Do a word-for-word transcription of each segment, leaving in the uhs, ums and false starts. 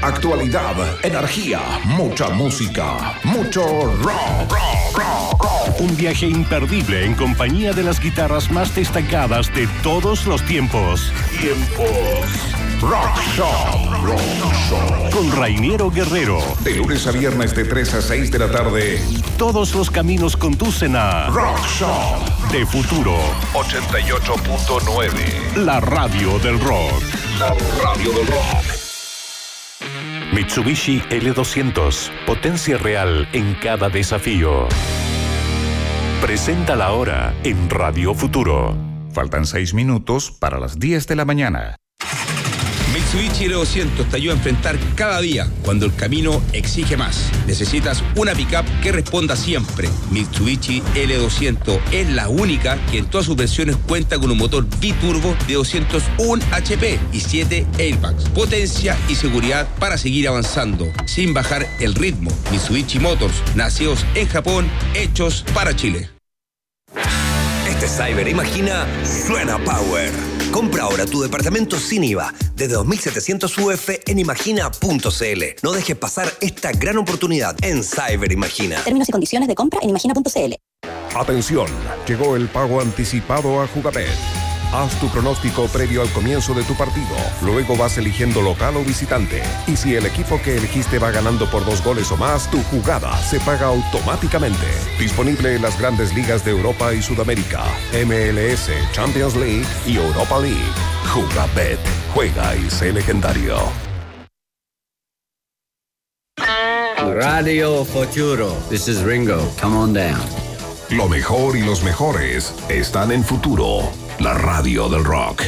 actualidad, energía, mucha música, mucho rock, rock, rock, rock. Un viaje imperdible en compañía de las guitarras más destacadas de todos los tiempos. Tiempos. Rock Shop. Rock Shop. Con Rainiero Guerrero. De lunes a viernes de tres a seis de la tarde. Todos los caminos conducen a Rock Shop. De Futuro. ochenta y ocho punto nueve. La radio del rock. La radio del rock. Mitsubishi L doscientos. Potencia real en cada desafío. Presenta la hora en Radio Futuro. Faltan seis minutos para las diez de la mañana. Mitsubishi L doscientos te ayuda a enfrentar cada día cuando el camino exige más. Necesitas una pickup que responda siempre. Mitsubishi L doscientos es la única que en todas sus versiones cuenta con un motor biturbo de doscientos uno H P y siete airbags. Potencia y seguridad para seguir avanzando sin bajar el ritmo. Mitsubishi Motors, nacidos en Japón, hechos para Chile. Este Cyber Imagina suena Power. Compra ahora tu departamento sin I V A desde dos mil setecientos U F en imagina punto c l. No dejes pasar esta gran oportunidad en Cyber Imagina. Términos y condiciones de compra en imagina punto c l. Atención, llegó el pago anticipado a Jugabet. Haz tu pronóstico previo al comienzo de tu partido. Luego vas eligiendo local o visitante. Y si el equipo que elegiste va ganando por dos goles o más, tu jugada se paga automáticamente. Disponible en las grandes ligas de Europa y Sudamérica, M L S, Champions League y Europa League. Jugabet. Juega y sé legendario. Radio Futuro. This is Ringo. Come on down. Lo mejor y los mejores están en Futuro. La radio del rock.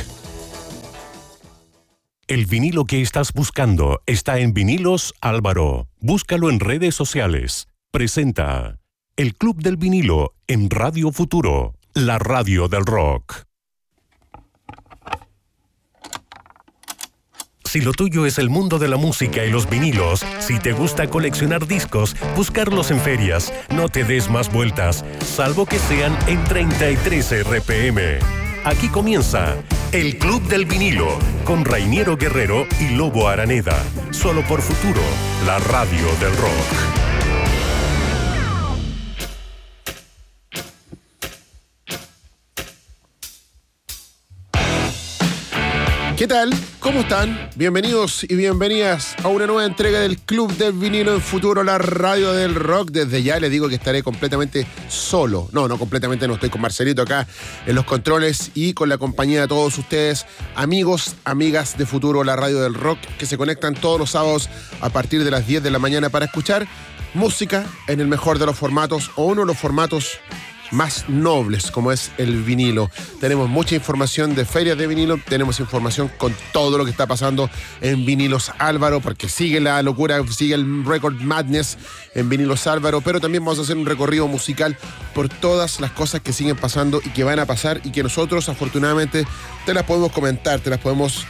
El vinilo que estás buscando está en Vinilos Álvaro. Búscalo en redes sociales. Presenta El Club del Vinilo en Radio Futuro, la radio del rock. Si lo tuyo es el mundo de la música y los vinilos, si te gusta coleccionar discos, buscarlos en ferias, no te des más vueltas, salvo que sean en treinta y tres R P M. Aquí comienza El Club del Vinilo con Rainiero Guerrero y Lobo Araneda. Solo por Futuro, la radio del rock. ¿Qué tal? ¿Cómo están? Bienvenidos y bienvenidas a una nueva entrega del Club del Vinilo en Futuro, la radio del rock. Desde ya les digo que estaré completamente solo. No, no completamente, no estoy con Marcelito acá en los controles y con la compañía de todos ustedes, amigos, amigas de Futuro, la radio del rock, que se conectan todos los sábados a partir de las diez de la mañana para escuchar música en el mejor de los formatos o uno de los formatos más nobles, como es el vinilo. Tenemos mucha información de ferias de vinilo, tenemos información con todo lo que está pasando en Vinilos Álvaro, porque sigue la locura, sigue el Record Madness en Vinilos Álvaro, pero también vamos a hacer un recorrido musical por todas las cosas que siguen pasando y que van a pasar y que nosotros afortunadamente te las podemos comentar, te las podemos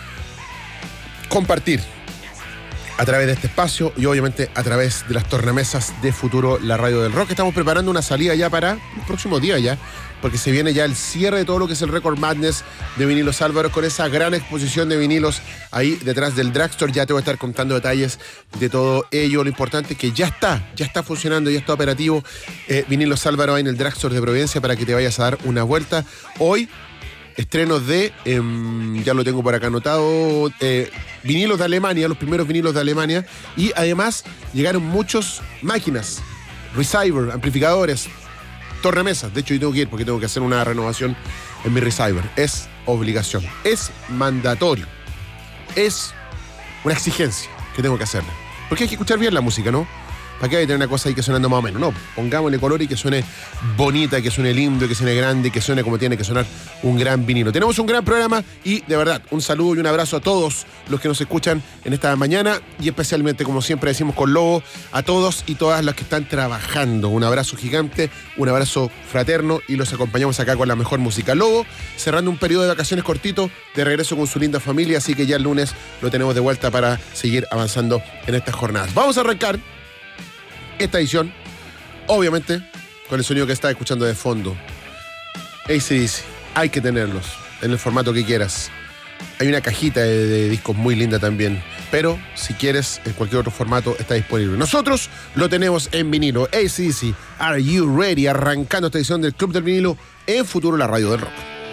compartir a través de este espacio y obviamente a través de las tornamesas de Futuro, la radio del rock. Estamos preparando una salida ya para el próximo día ya, porque se viene ya el cierre de todo lo que es el Record Madness de Vinilos Álvaro, con esa gran exposición de vinilos ahí detrás del drugstore. Ya te voy a estar contando detalles de todo ello. Lo importante es que ya está, ya está funcionando, ya está operativo eh, Vinilos Álvaro ahí en el drugstore de Providencia para que te vayas a dar una vuelta. Hoy estrenos de, eh, ya lo tengo por acá anotado, eh, vinilos de Alemania, los primeros vinilos de Alemania, y además llegaron muchas máquinas, receiver, amplificadores, tornamesas. De hecho, yo tengo que ir porque tengo que hacer una renovación en mi receiver. Es obligación, es mandatorio, es una exigencia que tengo que hacerla. Porque hay que escuchar bien la música, ¿no? ¿Para qué hay que tener una cosa ahí que sonando más o menos? No, pongámosle color y que suene bonita, que suene lindo, que suene grande, que suene como tiene que sonar un gran vinilo. Tenemos un gran programa y de verdad un saludo y un abrazo a todos los que nos escuchan en esta mañana y especialmente, como siempre decimos con Lobo, a todos y todas las que están trabajando. Un abrazo gigante, un abrazo fraterno y los acompañamos acá con la mejor música. Lobo cerrando un periodo de vacaciones cortito, de regreso con su linda familia, así que ya el lunes lo tenemos de vuelta para seguir avanzando en estas jornadas. Vamos a arrancar esta edición, obviamente, con el sonido que estás escuchando de fondo. A C D C, hay que tenerlos en el formato que quieras. Hay una cajita de, de discos muy linda también. Pero si quieres, en cualquier otro formato está disponible. Nosotros lo tenemos en vinilo. A C D C, Are You Ready? Arrancando esta edición del Club del Vinilo en Futuro, la radio del rock.